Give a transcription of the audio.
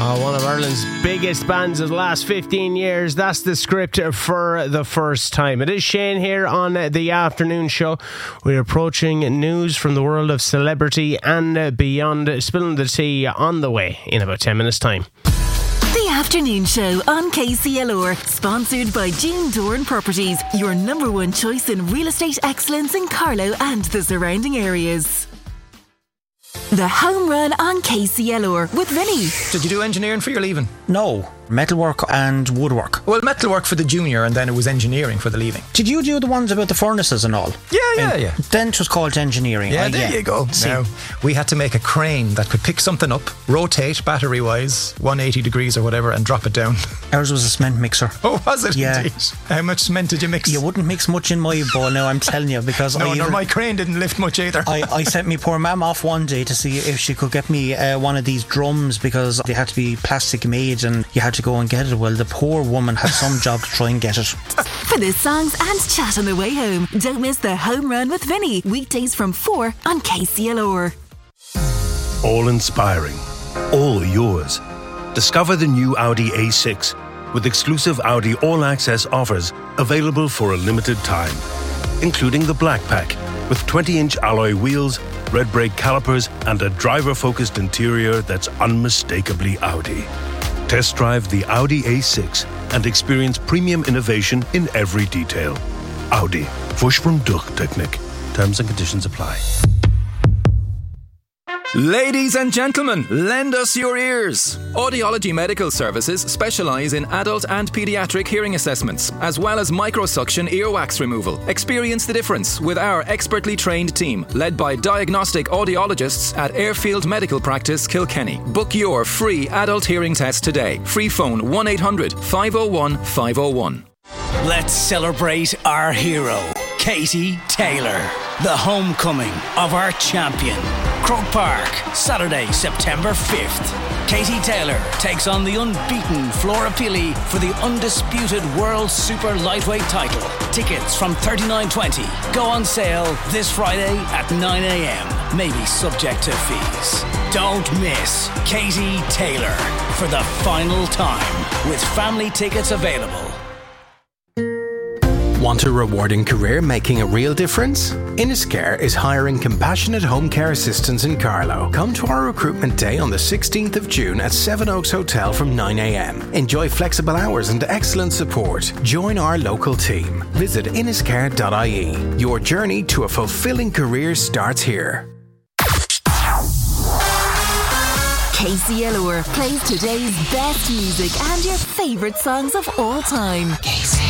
One of Ireland's biggest bands of the last 15 years. That's the script for the first time. It is Shane here on the afternoon show. We're approaching news from the world of celebrity and beyond. Spilling the tea on the way in about 10 minutes' time. The afternoon show on KCLR, sponsored by June Doran Properties, your number one choice in real estate excellence in Carlow and the surrounding areas. The home run on KCLR with Vinny. Did you do engineering for your leaving? No, metalwork and woodwork. Well, metalwork for the junior, and then it was engineering for the leaving. Did you do the ones about the furnaces and all? Yeah. Then it was called engineering. Yeah, there you go. Now, we had to make a crane that could pick something up, rotate battery-wise, 180 degrees or whatever, and drop it down. Ours was a cement mixer. Oh, was it? Yeah. Indeed. How much cement did you mix? You wouldn't mix much in my bowl now, I'm telling you, because my crane didn't lift much either. I sent me poor mum off one day to see if she could get me one of these drums, because they had to be plastic made and you had to go and get it. Well, the poor woman had some job to try and get it. For the songs and chat on the way home, don't miss the home run with Vinny, weekdays from 4 on KCLR. All inspiring, all yours. Discover the new Audi A6 with exclusive Audi All Access offers available for a limited time, including the Black Pack with 20-inch alloy wheels, red brake calipers and a driver-focused interior that's unmistakably Audi. Test drive the Audi A6 and experience premium innovation in every detail. Audi. Vorsprung durch Technik. Terms and conditions apply. Ladies and gentlemen, lend us your ears. Audiology Medical Services specialise in adult and paediatric hearing assessments, as well as microsuction earwax removal. Experience the difference with our expertly trained team, led by diagnostic audiologists at Airfield Medical Practice, Kilkenny. Book your free adult hearing test today. Free phone 1-800-501-501. Let's celebrate our hero, Katie Taylor, the homecoming of our champion. Croke Park, Saturday, September 5th. Katie Taylor takes on the unbeaten Flora Pili for the undisputed World Super Lightweight title. Tickets from $39.20 go on sale this Friday at 9 a.m. Maybe subject to fees. Don't miss Katie Taylor for the final time, with family tickets available. Want a rewarding career making a real difference? Inniscare is hiring compassionate home care assistants in Carlow. Come to our recruitment day on the 16th of June at Seven Oaks Hotel from 9 a.m. Enjoy flexible hours and excellent support. Join our local team. Visit inniscare.ie. Your journey to a fulfilling career starts here. KCLR plays today's best music and your favourite songs of all time.